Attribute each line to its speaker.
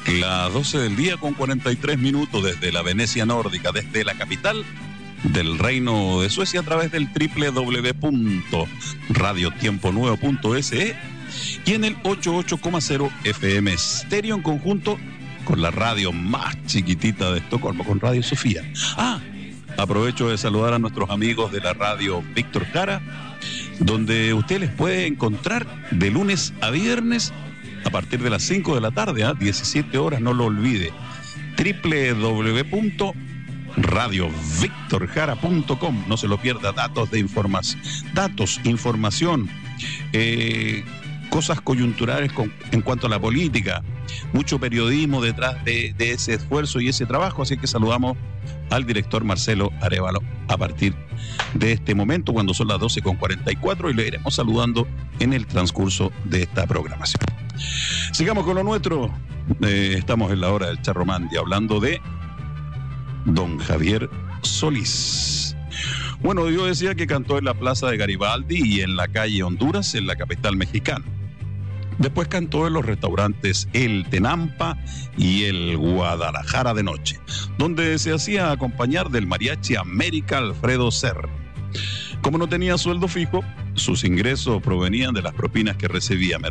Speaker 1: Las 12 del día con 43 minutos desde la Venecia nórdica, desde la capital del Reino de Suecia, a través del www.radiotiemponuevo.se y en el 88,0 FM estéreo en conjunto con la radio más chiquitita de Estocolmo, con Radio Sofía. Aprovecho de saludar a nuestros amigos de la radio Víctor Jara, donde usted les puede encontrar de lunes a viernes a partir de las 5 de la tarde, 17 horas, no lo olvide. www.radiovictorjara.com, no se lo pierda, información, cosas coyunturales en cuanto a la política, mucho periodismo detrás de ese esfuerzo y ese trabajo, así que saludamos al director Marcelo Arévalo a partir de este momento, cuando son las 12:44, y le iremos saludando en el transcurso de esta programación. Sigamos con lo nuestro. Estamos en la hora del Charromandia, hablando de don Javier Solís. Bueno, yo decía que cantó en la Plaza de Garibaldi y en la calle Honduras, en la capital mexicana. Después cantó en los restaurantes El Tenampa y el Guadalajara de noche, donde se hacía acompañar del mariachi América Alfredo Serra. Como no tenía sueldo fijo, sus ingresos provenían de las propinas que recibía